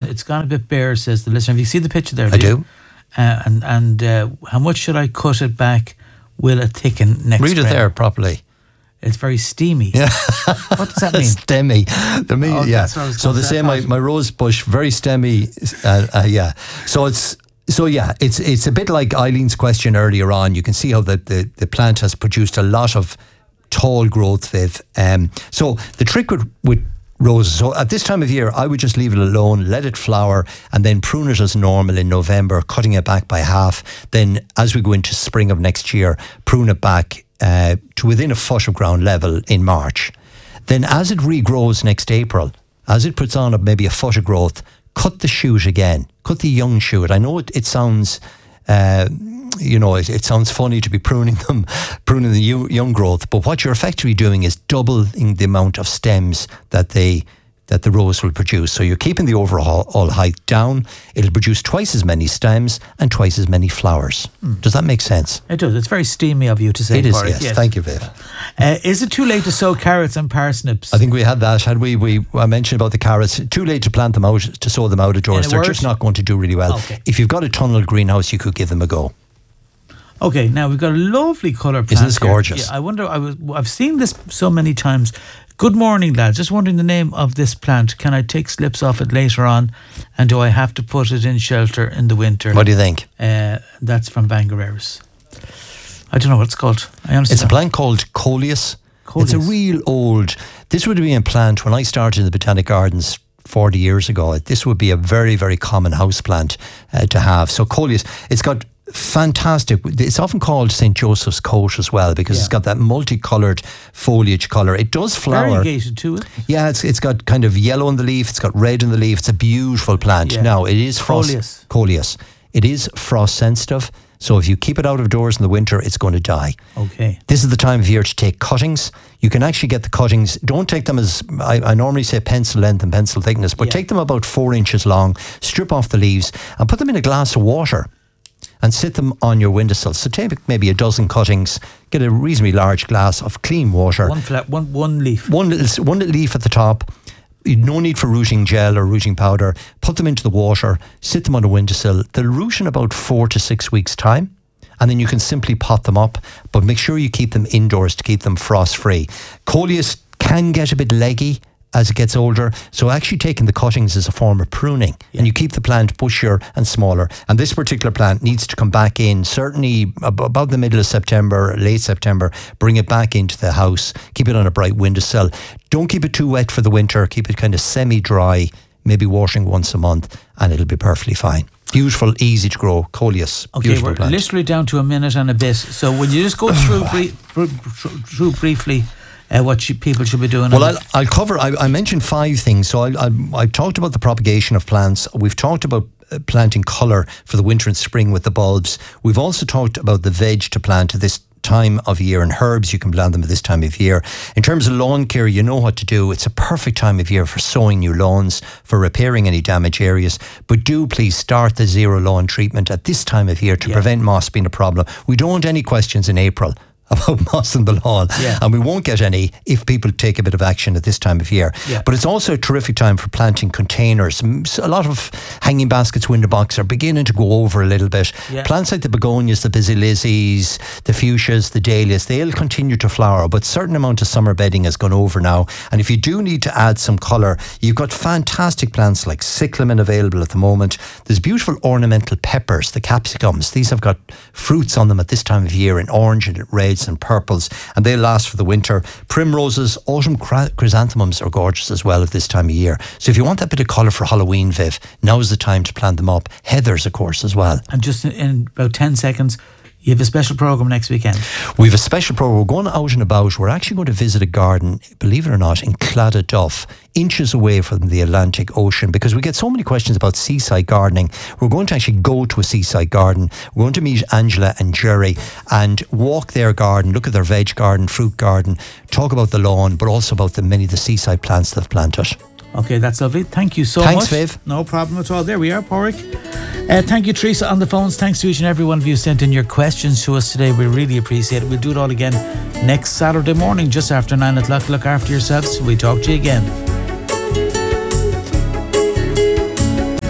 It's gone a bit bare, says the listener. Have you seen the picture there? I do. And how much should I cut it back? Will it thicken next Read it spring? there properly. It's very steamy. Yeah. What does that mean? Stemmy. Yeah. That's what I was So going they to say say. my rose bush, very stemmy. Yeah. It's a bit like Eileen's question earlier on. You can see how the plant has produced a lot of tall growth, Viv. So the trick with roses, so at this time of year, I would just leave it alone, let it flower, and then prune it as normal in November, cutting it back by half. Then as we go into spring of next year, prune it back to within a foot of ground level in March. Then as it regrows next April, as it puts on maybe a foot of growth, cut the shoot again, cut the young shoot. I know it sounds... it sounds funny to be pruning the young growth, but what you're effectively doing is doubling the amount of stems that the rose will produce. So you're keeping the overall height down. It'll produce twice as many stems and twice as many flowers. Does that make sense? It does. It's very steamy of you to say. It is, Porrick, yes. Thank you, Viv. Is it too late to sow carrots and parsnips? I think we had that. I mentioned about the carrots. Too late to plant them out, to sow them out of doors. They're just not going to do really well. Okay. If you've got a tunnel greenhouse, you could give them a go. Okay, now we've got a lovely colour plant. Isn't this here. gorgeous? Yeah, I wonder, I've seen this so many times. Good morning, lads. Just wondering the name of this plant. Can I take slips off it later on? And do I have to put it in shelter in the winter? What do you think? That's from Bangareras. I don't know what it's called. It's a plant called Coleus. It's a real old... This would be a plant when I started in the Botanic Gardens 40 years ago. This would be a very, very common house plant to have. So Coleus, it's got fantastic... It's often called St. Joseph's coat as well because it's got that multicoloured foliage colour. It does flower. Variegated to it. Yeah, it's got kind of yellow in the leaf. It's got red in the leaf. It's a beautiful plant. Yeah. Now, it is frost... Coleus. It is frost sensitive. So if you keep it out of doors in the winter, it's going to die. Okay. This is the time of year to take cuttings. You can actually get the cuttings. Don't take them as, I normally say pencil length and pencil thickness, but take them about 4 inches long, strip off the leaves and put them in a glass of water and sit them on your windowsill. So take maybe a dozen cuttings, get a reasonably large glass of clean water. One leaf. One little leaf at the top. No need for rooting gel or rooting powder. Put them into the water, sit them on a windowsill. They'll root in about 4 to 6 weeks' time. And then you can simply pot them up, but make sure you keep them indoors to keep them frost-free. Coleus can get a bit leggy as it gets older, so actually taking the cuttings is a form of pruning, and you keep the plant bushier and smaller. And this particular plant needs to come back in, certainly about the middle of September, late September, bring it back into the house, keep it on a bright windowsill. Don't keep it too wet for the winter, keep it kind of semi-dry, maybe watering once a month, and it'll be perfectly fine. Beautiful, easy to grow, Coleus. Okay, we're plant. Literally down to a minute and a bit. So when you just go through briefly what people should be doing. Well, I'll cover. I mentioned 5 things. So I talked about the propagation of plants. We've talked about planting colour for the winter and spring with the bulbs. We've also talked about the veg to plant at this time of year, and herbs, you can plant them at this time of year. In terms of lawn care, you know what to do. It's a perfect time of year for sowing new lawns, for repairing any damaged areas, but do please start the zero lawn treatment at this time of year to prevent moss being a problem. We don't want any questions in April about moss in the lawn, and we won't get any if people take a bit of action at this time of year. But it's also a terrific time for planting containers. A lot of hanging baskets, window box are beginning to go over a little bit. Plants like the begonias, the basilises, the fuchsias, the dahlias, they'll continue to flower, but certain amount of summer bedding has gone over now. And if you do need to add some colour, you've got fantastic plants like cyclamen available at the moment. There's beautiful ornamental peppers, the capsicums. These have got fruits on them at this time of year in orange and reds and purples, and they'll last for the winter. Primroses, autumn chrysanthemums are gorgeous as well at this time of year. So if you want that bit of colour for Halloween, Viv, now's the time to plant them up. Heathers, of course, as well. And just in about 10 seconds, you have a special programme next weekend. We have a special programme. We're going out and about. We're actually going to visit a garden, believe it or not, in Cladaduff, inches away from the Atlantic Ocean, because we get so many questions about seaside gardening. We're going to actually go to a seaside garden. We're going to meet Angela and Jerry and walk their garden, look at their veg garden, fruit garden, talk about the lawn, but also about many of the seaside plants they've planted. Okay, that's lovely. Thank you so much. Thanks, Viv. No problem at all. There we are, Porrick. Thank you, Teresa, on the phones. Thanks to each and every one of you who sent in your questions to us today. We really appreciate it. We'll do it all again next Saturday morning, just after 9 o'clock. Look after yourselves. We'll talk to you again.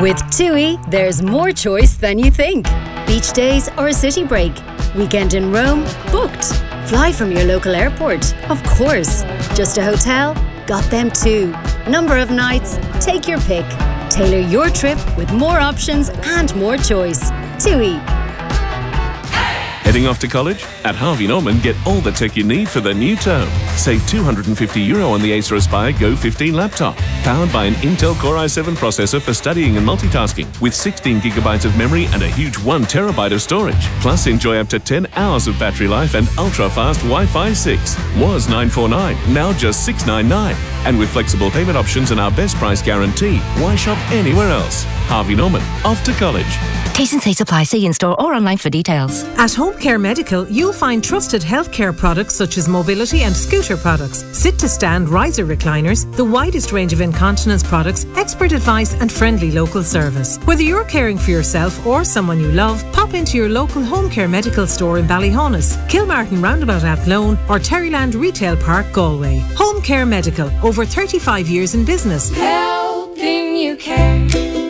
With TUI, there's more choice than you think. Beach days or a city break. Weekend in Rome? Booked. Fly from your local airport? Of course. Just a hotel? Got them too. Number of nights? Take your pick. Tailor your trip with more options and more choice. TUI. Heading off to college? At Harvey Norman, get all the tech you need for the new term. Save €250 on the Acer Aspire Go 15 laptop. Powered by an Intel Core i7 processor for studying and multitasking, with 16 gigabytes of memory and a huge 1 terabyte of storage. Plus, enjoy up to 10 hours of battery life and ultra-fast Wi-Fi 6. Was $949, now just $699. And with flexible payment options and our best price guarantee, why shop anywhere else? Harvey Norman, off to college. T&C supply. See in-store or online for details. At Home Care Medical, you'll find trusted healthcare products such as mobility and scooter products, sit-to-stand riser recliners, the widest range of incontinence products, expert advice and friendly local service. Whether you're caring for yourself or someone you love, pop into your local Home Care Medical store in Ballyhonus, Kilmartin Roundabout Athlone or Terryland Retail Park, Galway. Home Care Medical, over 35 years in business. Helping you care.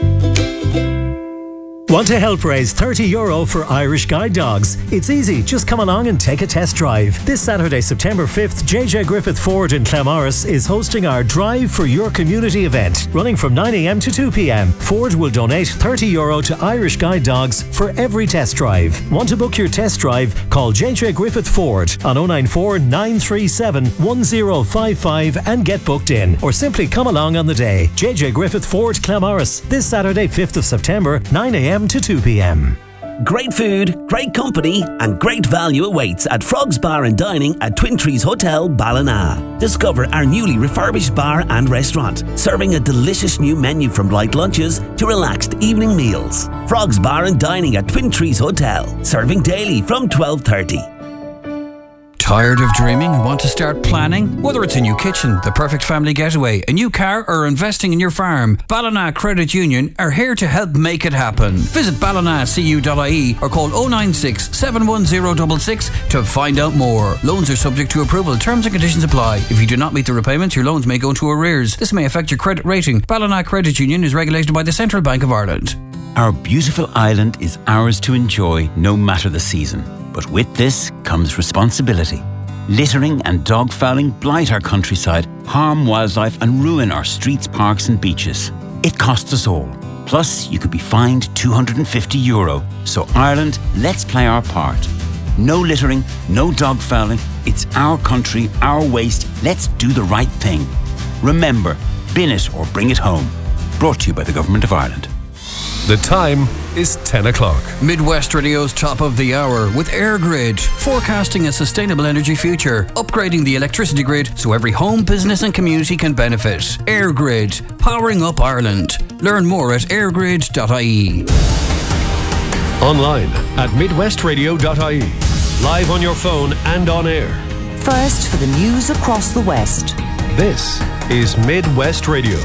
Want to help raise €30 for Irish Guide Dogs? It's easy, just come along and take a test drive. This Saturday, September 5th, JJ Griffith Ford in Claremorris is hosting our Drive for Your Community event, running from 9am to 2pm. Ford will donate €30 to Irish Guide Dogs for every test drive. Want to book your test drive? Call JJ Griffith Ford on 094 937 1055 and get booked in, or simply come along on the day. JJ Griffith Ford, Claremorris, this Saturday, 5th of September, 9am to 2pm. Great food, great company and great value awaits at Frogs Bar and Dining at Twin Trees Hotel, Ballina. Discover our newly refurbished bar and restaurant, serving a delicious new menu from light lunches to relaxed evening meals. Frogs Bar and Dining at Twin Trees Hotel, serving daily from 12:30. Tired of dreaming and want to start planning? Whether it's a new kitchen, the perfect family getaway, a new car or investing in your farm, Ballina Credit Union are here to help make it happen. Visit ballinacu.ie or call 096 71066 to find out more. Loans are subject to approval. Terms and conditions apply. If you do not meet the repayments, your loans may go into arrears. This may affect your credit rating. Ballina Credit Union is regulated by the Central Bank of Ireland. Our beautiful island is ours to enjoy no matter the season. But with this comes responsibility. Littering and dog fouling blight our countryside, harm wildlife and ruin our streets, parks and beaches. It costs us all. Plus, you could be fined €250. So Ireland, let's play our part. No littering, no dog fouling. It's our country, our waste. Let's do the right thing. Remember, bin it or bring it home. Brought to you by the Government of Ireland. The time is 10 o'clock. Midwest Radio's top of the hour with EirGrid, forecasting a sustainable energy future, upgrading the electricity grid so every home, business and community can benefit. EirGrid, powering up Ireland. Learn more at airgrid.ie. Online at midwestradio.ie. Live on your phone and on air. First for the news across the West. This is Midwest Radio.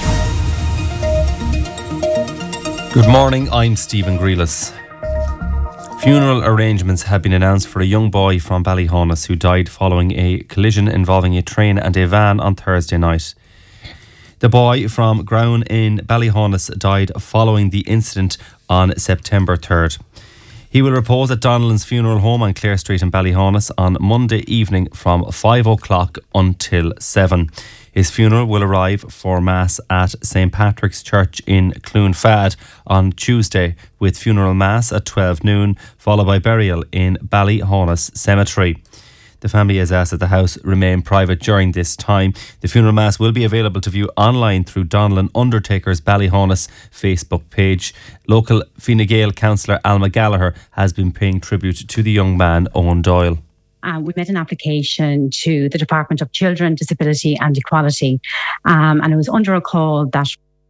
Good morning, I'm Stephen Grealis. Funeral arrangements have been announced for a young boy from Ballyhonus who died following a collision involving a train and a van on Thursday night. The boy from Grown in Ballyhonus died following the incident on September 3rd. He will repose at Donnellan's funeral home on Clare Street in Ballyhonus on Monday evening from 5 o'clock until 7. His funeral will arrive for Mass at St. Patrick's Church in Cloonfad on Tuesday, with funeral Mass at 12 noon, followed by burial in Ballyhonus Cemetery. The family has asked that the house remain private during this time. The funeral Mass will be available to view online through Donnellan Undertakers Ballyhonus Facebook page. Local Fine Gael councillor Alma Gallagher has been paying tribute to the young man, Owen Doyle. We made an application to the Department of Children, Disability and Equality, and it was under a call that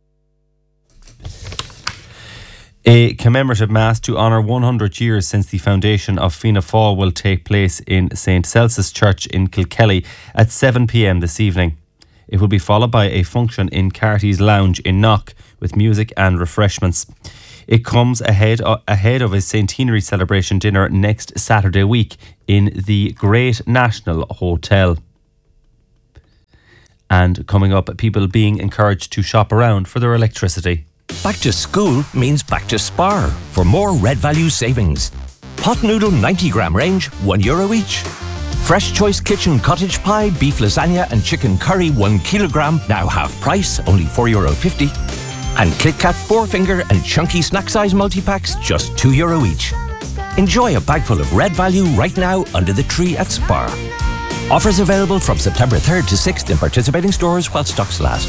a commemorative Mass to honour 100 years since the foundation of Fianna Fáil will take place in St. Celsus Church in Kilkelly at 7 p.m. this evening. It will be followed by a function in Carty's Lounge in Knock with music and refreshments. It comes ahead of a centenary celebration dinner next Saturday week in the Great National Hotel. And coming up, people being encouraged to shop around for their electricity. Back to school means back to Spar for more red value savings. Pot noodle 90 gram range, €1 each. Fresh Choice Kitchen cottage pie, beef lasagna and chicken curry 1 kilogram, now half price, only €4.50. And KitKat 4-finger and chunky snack size multi-packs, just €2 each. Enjoy a bag full of red value right now under the tree at Spar. Offers available from September 3rd to 6th in participating stores while stocks last.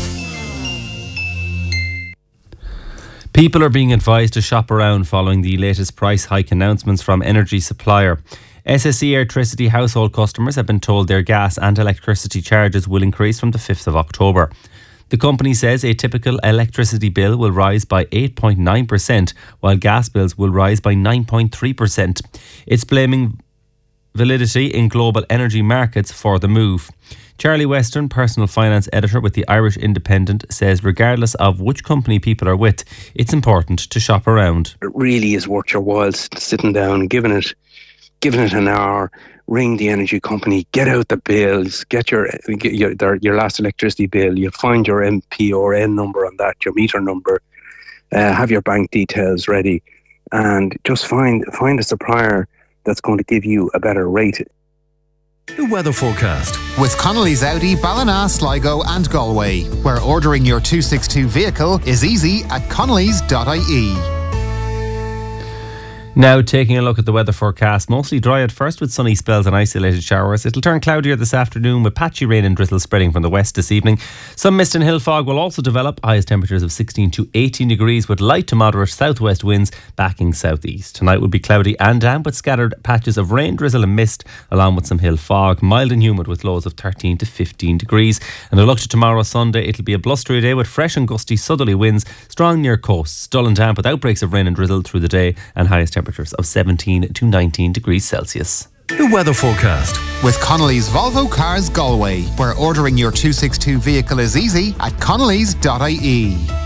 People are being advised to shop around following the latest price hike announcements from energy supplier. SSE Airtricity household customers have been told their gas and electricity charges will increase from the 5th of October. The company says a typical electricity bill will rise by 8.9%, while gas bills will rise by 9.3%. It's blaming validity in global energy markets for the move. Charlie Western, personal finance editor with the Irish Independent, says regardless of which company people are with, it's important to shop around. It really is worth your while sitting down and giving it an hour. Ring the energy company, get out the bills, get your last electricity bill. You find your MPRN number on that, your meter number, have your bank details ready, and just find a supplier that's going to give you a better rate. The weather forecast with Connolly's Audi, Ballina, Sligo and Galway, where ordering your 262 vehicle is easy at connolly's.ie. Now taking a look at the weather forecast, mostly dry at first with sunny spells and isolated showers. It'll turn cloudier this afternoon with patchy rain and drizzle spreading from the west this evening. Some mist and hill fog will also develop. Highest temperatures of 16 to 18 degrees with light to moderate southwest winds backing southeast. Tonight will be cloudy and damp with scattered patches of rain, drizzle and mist along with some hill fog. Mild and humid with lows of 13 to 15 degrees. And a look to tomorrow Sunday, it'll be a blustery day with fresh and gusty southerly winds, strong near coasts, dull and damp with outbreaks of rain and drizzle through the day, and highest temperatures of 17 to 19 degrees Celsius. The weather forecast with Connolly's Volvo Cars Galway, where ordering your 262 vehicle is easy at connolly's.ie.